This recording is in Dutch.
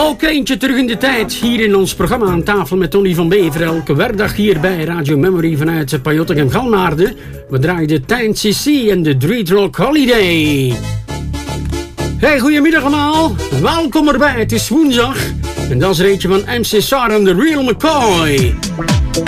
Ook eentje terug in de tijd, hier in ons programma aan tafel met Tony van Bever. Elke werkdag hier bij Radio Memory vanuit Pajottek en Galnaarden. We draaien de Tijn CC en de Dreadrock Holiday. Hey, goedemiddag allemaal. Welkom erbij, het is woensdag. En dat is er eentje van MC Sar en The Real McCoy.